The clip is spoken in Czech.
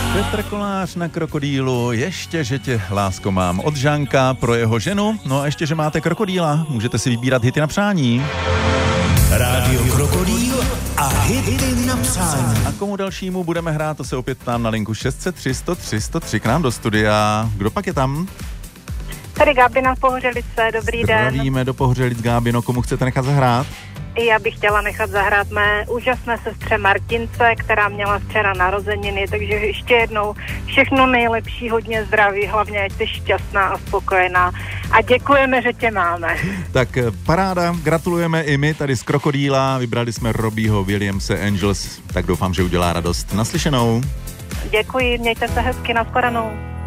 Petr Kolář na Krokodýlu, ještě, že tě lásko mám od Žánka pro jeho ženu, no a ještě, že máte krokodýla, můžete si vybírat hity na přání. Rádio Krokodýl a hity na přání. A komu dalšímu budeme hrát, to se opět ptám na linku 603 103 103 k nám do studia. Kdo pak je tam? Tady Gábina z Pohořelice, dobrý den. Zdravíme do Pohořelic, Gábino, komu chcete nechat zahrát? Já bych chtěla nechat zahrát mé úžasné sestře Martince, která měla včera narozeniny, takže ještě jednou všechno nejlepší, hodně zdraví, hlavně ať jsi šťastná a spokojená. A děkujeme, že tě máme. Tak paráda, gratulujeme i my tady z Krokodýla, vybrali jsme Robbieho Williamse Angels, tak doufám, že udělá radost. Naslyšenou. Děkuji, mějte se hezky, nashledanou.